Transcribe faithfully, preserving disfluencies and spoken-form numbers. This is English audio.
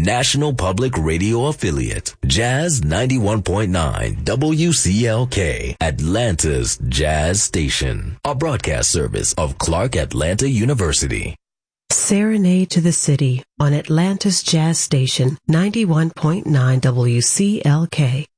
National Public Radio affiliate, Jazz ninety-one point nine W C L K, Atlanta's Jazz Station, a broadcast service of Clark Atlanta University. Serenade to the City on Atlanta's Jazz Station, ninety-one point nine W C L K.